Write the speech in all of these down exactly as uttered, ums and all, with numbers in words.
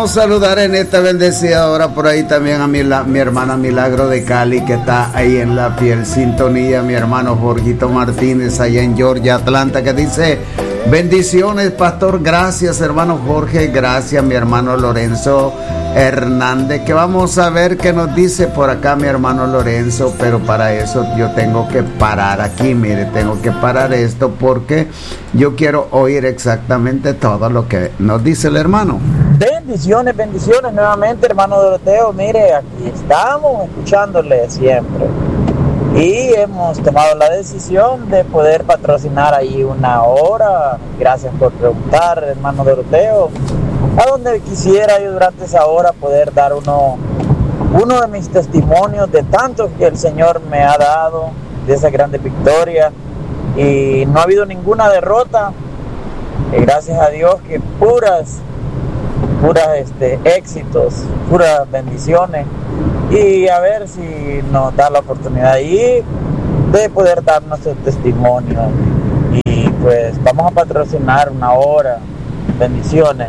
Queremos saludar en esta bendecida hora por ahí también a mi, la, mi hermana Milagro de Cali, que está ahí en la fiel sintonía, mi hermano Jorgito Martínez allá en Georgia, Atlanta, que dice: bendiciones, pastor. Gracias, hermano Jorge. Gracias, mi hermano Lorenzo Hernández, que vamos a ver qué nos dice por acá mi hermano Lorenzo, pero para eso yo tengo que parar aquí, mire, tengo que parar esto porque yo quiero oír exactamente todo lo que nos dice el hermano. Bendiciones, bendiciones nuevamente, hermano Doroteo. Mire, aquí estamos escuchándole siempre y hemos tomado la decisión de poder patrocinar ahí una hora. Gracias por preguntar, hermano Doroteo. A donde quisiera yo durante esa hora poder dar uno, uno de mis testimonios de tantos que el Señor me ha dado, de esa grande victoria, y no ha habido ninguna derrota, y gracias a Dios que puras, puras este, éxitos, puras bendiciones, y a ver si nos da la oportunidad ahí de poder dar nuestro testimonio, y pues vamos a patrocinar una hora, bendiciones.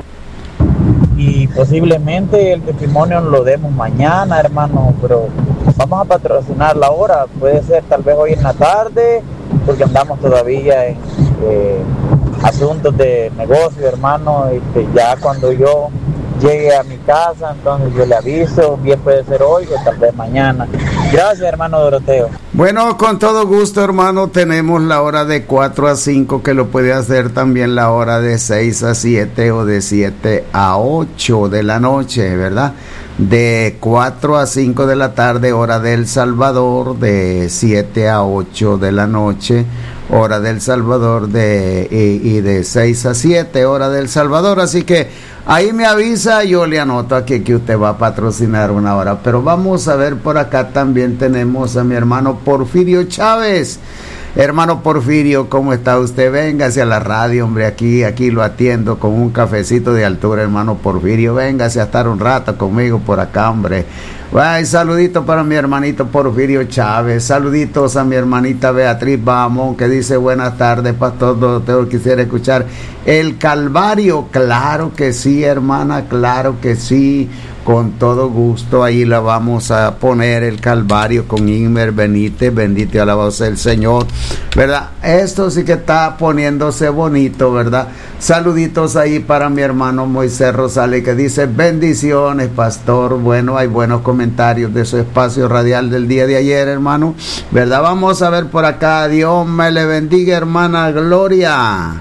Y posiblemente el testimonio lo demos mañana, hermano, pero vamos a patrocinar la hora. Puede ser tal vez hoy en la tarde, porque andamos todavía en eh, asuntos de negocio, hermano. Este, ya cuando yo llegue a mi casa, entonces yo le aviso. Bien puede ser hoy o tal vez mañana. Gracias, hermano Doroteo. Bueno, con todo gusto, hermano. Tenemos la hora de cuatro a cinco, que lo puede hacer también la hora de seis a siete o de siete a ocho de la noche, ¿verdad? De cuatro a cinco de la tarde, hora del Salvador, de siete a ocho de la noche, hora del Salvador, de y, y de seis a siete, hora del Salvador. Así que ahí me avisa, yo le anoto aquí que usted va a patrocinar una hora. Pero vamos a ver, por acá también tenemos a mi hermano Porfirio Chávez. Hermano Porfirio, ¿cómo está usted? Véngase a la radio, hombre, aquí, aquí lo atiendo con un cafecito de altura, hermano Porfirio. Véngase a estar un rato conmigo por acá, hombre. Ay, saludito para mi hermanito Porfirio Chávez. Saluditos a mi hermanita Beatriz Bamón, que dice: buenas tardes, pastor Doroteo, quisiera escuchar el Calvario. Claro que sí, hermana, claro que sí. Con todo gusto, ahí la vamos a poner, el Calvario, con Inmer Benítez. Bendito y alabado sea el Señor, ¿verdad? Esto sí que está poniéndose bonito, ¿verdad? Saluditos ahí para mi hermano Moisés Rosales, que dice: bendiciones, pastor. Bueno, hay buenos comentarios de su espacio radial del día de ayer, hermano, ¿verdad? Vamos a ver por acá. Dios me le bendiga, hermana Gloria.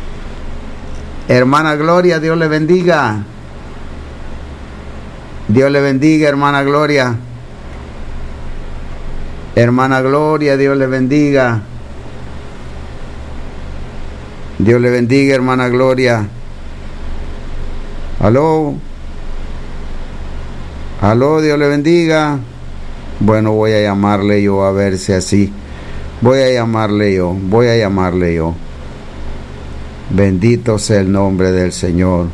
Hermana Gloria, Dios le bendiga. Dios le bendiga, hermana Gloria. Hermana Gloria, Dios le bendiga. Dios le bendiga, hermana Gloria. Aló. Aló, Dios le bendiga. Bueno, voy a llamarle yo a ver si así. Voy a llamarle yo, voy a llamarle yo. Bendito sea el nombre del Señor.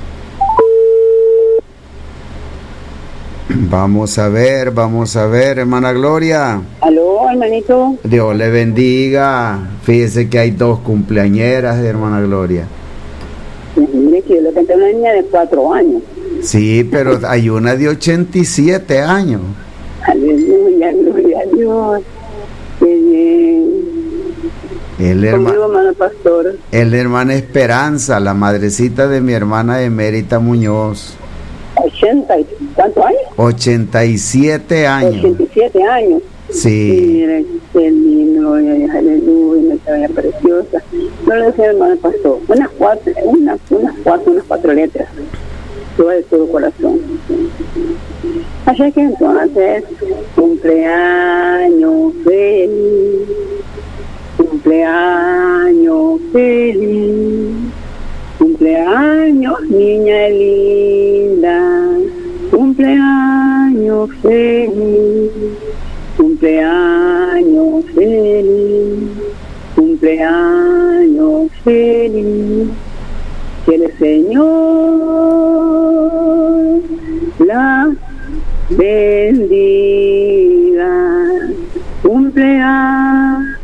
Vamos a ver, vamos a ver, hermana Gloria. Aló, hermanito. Dios le bendiga. Fíjese que hay dos cumpleañeras, hermana Gloria. Mire que yo le canté a una niña de cuatro años. Sí, pero hay una de ochenta y siete años. Aleluya, gloria a Dios. Qué bien. El herma, Conmigo, hermano pastor. El hermana Esperanza, la madrecita de mi hermana Emérita Muñoz. ochenta, ¿cuántos años? ochenta y siete años. ochenta y siete años. Sí. Mire, qué lindo, aleluya, una bella preciosa. No le decía, hermano pastor, unas cuatro, unas, unas cuatro, unas cuatro letras. Todo de todo corazón. Así que entonces, cumpleaños feliz, cumpleaños feliz, cumpleaños niña linda, cumpleaños feliz, cumpleaños feliz, cumpleaños feliz. Que el Señor la bendiga. Cumpleaños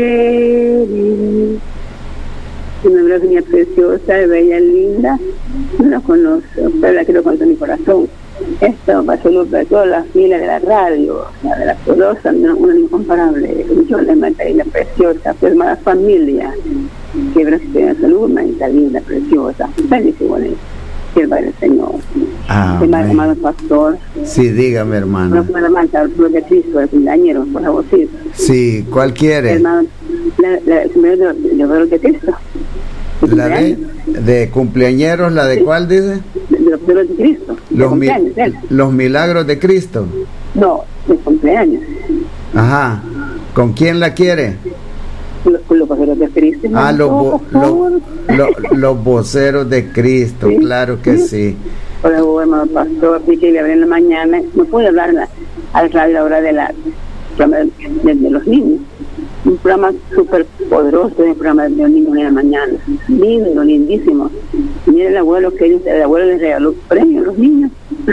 feliz. Una niña preciosa, bella, linda. no lo conozco, pero la quiero con todo mi corazón. Esto pasó de todas las filas de la radio, o sea, de la poderosa, una incomparable, yo le maté la preciosa, su hermana familia, que gracias a salud, manita linda, preciosa, bendiciones, sierva del Señor. Amén. Hermano pastor. Sí, dígame, hermano. No puedo manchar el de Cristo, el cumpleañero, por favor, sí. Sí, ¿cuál quiere? Hermano, la, la, el cumpleaños de, de, de Cristo. La de, de cumpleañeros, ¿la de sí. cuál dice? De los cumpleaños de Cristo. De los, mi, los milagros de Cristo. No, de cumpleaños. Ajá. ¿Con quién la quiere? Los, los voceros de Cristo. Ah, los, vo, lo, lo, los voceros de Cristo, ¿sí? Claro que sí. sí. Por favor, hermano pastor, que le hablé en la mañana, no pude hablar al radio a la hora de, la, de, de los niños. Un programa súper poderoso, un programa de los niños en la mañana. Lindo, lindísimo. Mira el abuelo que ellos, el abuelo les regaló premios a los niños.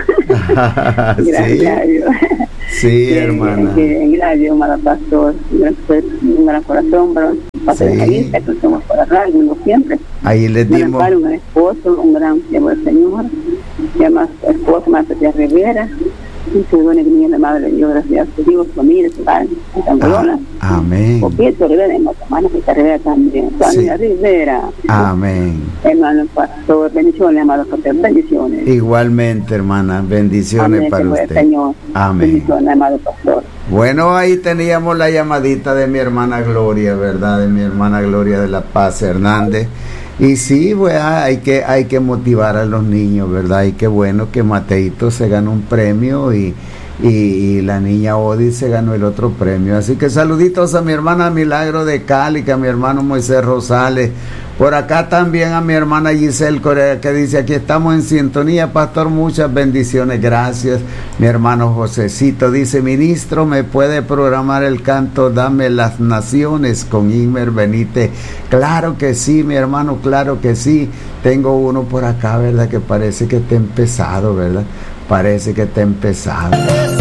Gracias a Dios. Sí, que, hermana. Que, gracias, hermano pastor. Gracias, un gran corazón, pero pasa de lista, que somos para radio, como siempre. Ahí les dimos. Un gran esposo, un gran siervo del Señor. Se llama esposo Marta Rivera. Y se supone que mi madre le dio gracias a sus hijos, su familia, su padre, su Angola. Ah, amén. Popieto Rivera, hermano Popieto Rivera también. Sonia sí. Rivera. Amén. Hermano pastor, bendiciones, amado pastor, bendiciones. Igualmente, hermana, bendiciones amén, para usted. Señor. Amén. Bendiciones, amado pastor. Bueno, ahí teníamos la llamadita de mi hermana Gloria, ¿verdad? De mi hermana Gloria de la Paz Hernández. Y sí, pues, hay que hay que motivar a los niños, ¿verdad? Y qué bueno que Mateito se ganó un premio y, y, y la niña Odi se ganó el otro premio. Así que saluditos a mi hermana Milagro de Cali, que a mi hermano Moisés Rosales. Por acá también a mi hermana Giselle Corea, que dice, aquí estamos en sintonía, pastor, muchas bendiciones, gracias. Mi hermano Josecito dice, ministro, ¿me puede programar el canto Dame las Naciones con Inmer Benítez? Claro que sí, mi hermano, claro que sí. Tengo uno por acá, ¿verdad? Que parece que está empezado, ¿verdad? Parece que está empezado.